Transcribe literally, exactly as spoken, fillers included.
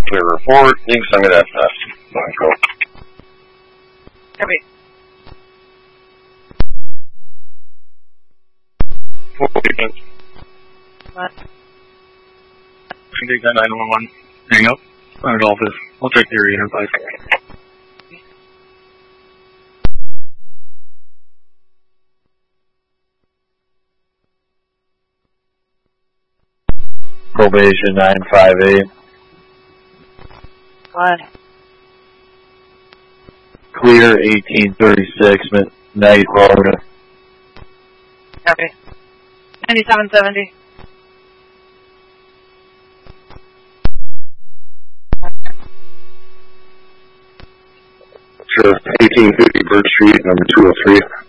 clear report. You can send me that fast. Go. Copy. Four weekends. What? I take that nine one one. Hang up. Our office. I'll check your enterprise. Probation nine five eight. What? Clear eighteen thirty-six, Night Florida. Copy. ninety-seven seventy. Sure. eighteen fifty Bird Street, number two oh three.